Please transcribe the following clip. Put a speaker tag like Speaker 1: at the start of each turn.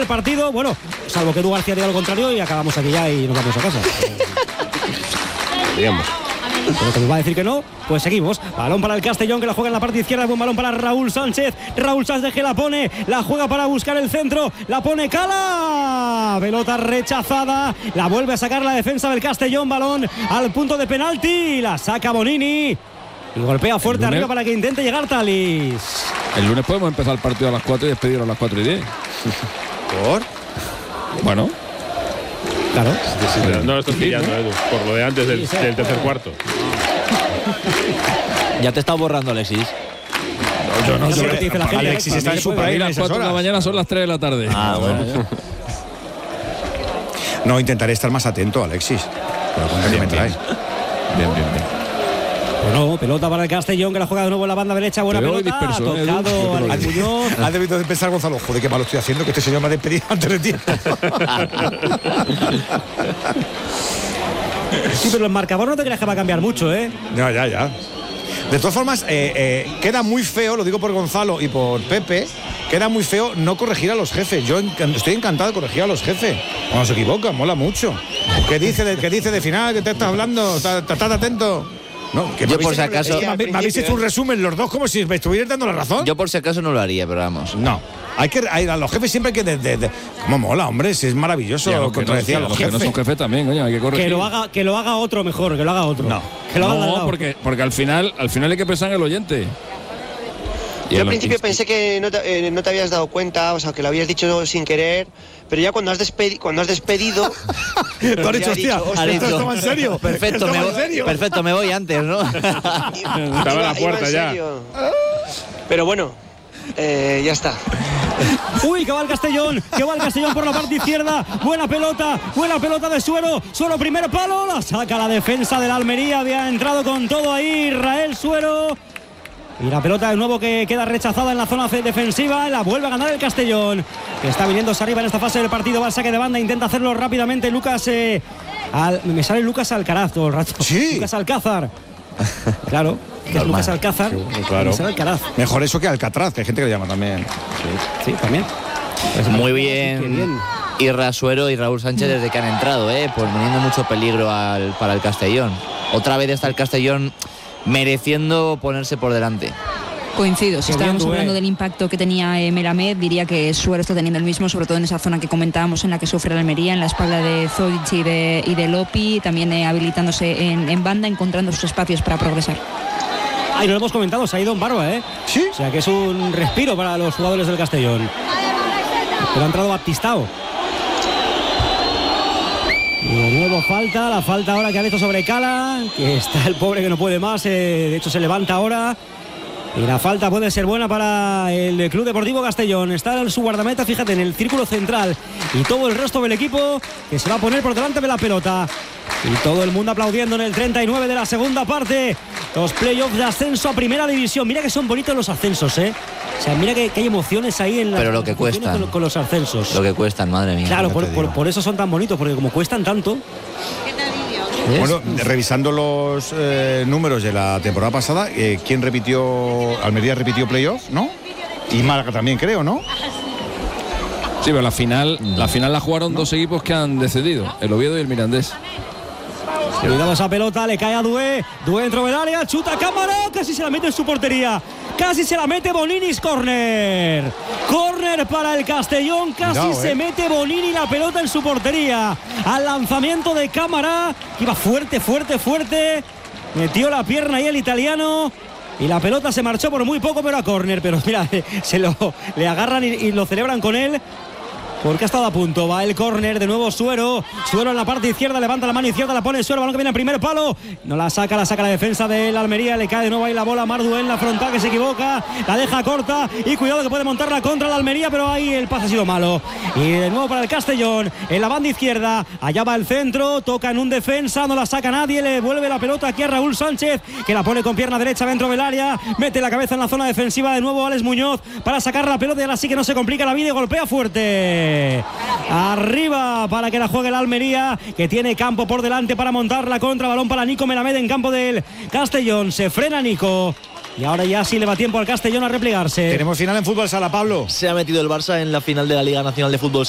Speaker 1: partido. Bueno, salvo que Edu García diga lo contrario y acabamos aquí ya y nos vamos a casa.
Speaker 2: Digamos.
Speaker 1: Pero como va a decir que no, pues seguimos. Balón para el Castellón, que la juega en la parte izquierda. Buen balón para Raúl Sánchez. Raúl Sánchez que la pone, la juega para buscar el centro. La pone Cala. Pelota rechazada. La vuelve a sacar la defensa del Castellón. Balón al punto de penalti. La saca Bonini. Y golpea fuerte arriba para que intente llegar Talis.
Speaker 3: El lunes podemos empezar el partido a las 4 y despedirlo a las 4:10.
Speaker 2: ¿Por?
Speaker 3: Bueno.
Speaker 1: Claro.
Speaker 2: Sí, no lo estoy pillando, Edu, por lo de antes del tercer cuarto.
Speaker 4: Ya te está borrando, Alexis.
Speaker 3: Yo no sé.
Speaker 5: Alexis está en su
Speaker 3: Para ir a las 4 de la mañana son las 3 de la tarde.
Speaker 4: Bueno.
Speaker 5: No, intentaré estar más atento, Alexis. Pero cuenta que me trae.
Speaker 3: Bien.
Speaker 1: Bueno, pelota para el Castellón, que la juega de nuevo en la banda derecha. Buena pelota.
Speaker 3: Disperso,
Speaker 1: tocado al Muñoz.
Speaker 5: Ha debido de pensar Gonzalo, joder, qué malo estoy haciendo, que este señor me ha despedido antes de tiempo.
Speaker 1: Sí, pero el marcador no te creas que va a cambiar mucho, ¿eh?
Speaker 5: No, ya. De todas formas, queda muy feo, lo digo por Gonzalo y por Pepe, queda muy feo no corregir a los jefes. Yo estoy encantado de corregir a los jefes. Cuando se equivocan, mola mucho. ¿Qué dice de final? ¿Qué te estás hablando? ¿Estás atento? No, que
Speaker 4: yo por si acaso
Speaker 5: me habéis hecho un resumen los dos como si me estuvierais dando la razón.
Speaker 4: Yo por si acaso no lo haría, pero vamos.
Speaker 5: No. A los jefes siempre hay que cómo mola, hombre, si es maravilloso contradecir a los jefes.
Speaker 3: Que no son jefes también, coño, hay que corregir.
Speaker 1: Que lo haga otro mejor, que lo haga otro.
Speaker 5: No.
Speaker 1: Que lo haga
Speaker 3: No, porque al final hay que pensar en el oyente.
Speaker 6: Yo al principio pensé que no te habías dado cuenta, o sea, que lo habías dicho sin querer, pero ya cuando has despedido
Speaker 5: Tú has dicho, hostia, ¿esto va en serio?
Speaker 4: Perfecto, me voy antes, ¿no?
Speaker 2: Estaba en la puerta ya.
Speaker 6: Pero bueno, ya está.
Speaker 1: Uy, que va el Castellón por la parte izquierda. Buena pelota de Suero. Suero, primer palo, la saca la defensa de la Almería. Había entrado con todo ahí Israel Suero. Y la pelota de nuevo que queda rechazada en la zona defensiva. La vuelve a ganar el Castellón, que está viniéndose arriba en esta fase del partido. Va al saque de banda, intenta hacerlo rápidamente Lucas. Me sale Lucas Alcaraz todo el rato.
Speaker 5: Sí.
Speaker 1: Lucas Alcázar. Claro, que es Lucas Alcázar.
Speaker 5: Sí, claro.
Speaker 1: Alcaraz.
Speaker 5: Mejor eso que Alcatraz, que hay gente que le llama también.
Speaker 1: Sí, también.
Speaker 4: Muy bien. Irra Suero y Raúl Sánchez desde que han entrado, poniendo mucho peligro para el Castellón. Otra vez está el Castellón mereciendo ponerse por delante.
Speaker 7: Coincido, si estábamos hablando del impacto que tenía Melamed, diría que Suero está teniendo el mismo, sobre todo en esa zona que comentábamos en la que sufre la Almería, en la espalda de Zodic y de Lopi, también habilitándose en banda, encontrando sus espacios para progresar.
Speaker 1: Y lo hemos comentado, se ha ido en barba, ¿eh?
Speaker 5: Sí.
Speaker 1: O sea que es un respiro para los jugadores del Castellón. Pero ha entrado Baptistao. Y de nuevo la falta ahora que ha visto sobre Cala, que está el pobre que no puede más, de hecho se levanta ahora. Y la falta puede ser buena para el Club Deportivo Castellón. Está en su guardameta, fíjate, en el círculo central. Y todo el resto del equipo que se va a poner por delante de la pelota. Y todo el mundo aplaudiendo en el 39 de la segunda parte. Los playoffs de ascenso a Primera División. Mira que son bonitos los ascensos, ¿eh? O sea, mira que hay emociones ahí en la.
Speaker 4: Pero lo que cuestan.
Speaker 1: Con los ascensos.
Speaker 4: Lo que cuestan, madre mía.
Speaker 1: Claro, por eso son tan bonitos, porque como cuestan tanto.
Speaker 5: Bueno, revisando los números de la temporada pasada, ¿quién repitió? Almería repitió playoff, ¿no? Y Málaga también, creo, ¿no?
Speaker 3: Sí, pero la final la jugaron dos equipos que han descendido, el Oviedo y el Mirandés.
Speaker 1: Cuidado esa pelota, le cae a Dué dentro del área, chuta Cámara, casi se la mete en su portería. Casi se la mete Boninis, córner para el Castellón, casi se mete Bonini la pelota en su portería. Al lanzamiento de Cámara, que iba fuerte, metió la pierna ahí el italiano. Y la pelota se marchó por muy poco, pero a córner. Pero mira, le agarran y lo celebran con él. Porque ha estado a punto, va el córner, de nuevo Suero en la parte izquierda, levanta la mano izquierda, la pone Suero, balón que viene al primer palo, no la saca la defensa de la Almería, le cae de nuevo ahí la bola a Marduel, la frontal que se equivoca, la deja corta y cuidado que puede montarla contra la Almería, pero ahí el pase ha sido malo. Y de nuevo para el Castellón, en la banda izquierda, allá va el centro, toca en un defensa, no la saca nadie, le vuelve la pelota aquí a Raúl Sánchez, que la pone con pierna derecha dentro del área, mete la cabeza en la zona defensiva, de nuevo Alex Muñoz para sacar la pelota y ahora sí que no se complica la vida y golpea fuerte. Arriba para que la juegue la Almería, que tiene campo por delante para montar la contra, balón para Nico Melamed en campo del Castellón, se frena Nico y ahora ya sí le va tiempo al Castellón a replegarse.
Speaker 5: Tenemos final en fútbol sala, Pablo.
Speaker 8: Se ha metido el Barça en la final de la Liga Nacional de Fútbol